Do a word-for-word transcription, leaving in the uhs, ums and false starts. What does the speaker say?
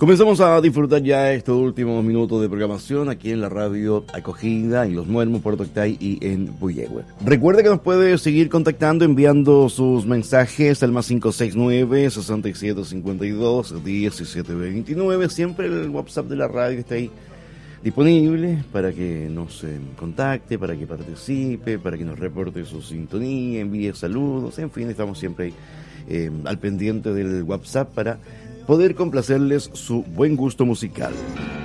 Comenzamos a disfrutar ya estos últimos minutos de programación aquí en la radio Acogida, en Los Muermos, Puerto Octay y en Puyehue. Recuerde que nos puede seguir contactando enviando sus mensajes al más cinco seis nueve, seis siete cinco dos, diecisiete veintinueve. Siempre el WhatsApp de la radio está ahí disponible para que nos eh, contacte, para que participe, para que nos reporte su sintonía, envíe saludos, en fin, estamos siempre ahí eh, al pendiente del WhatsApp para poder complacerles su buen gusto musical.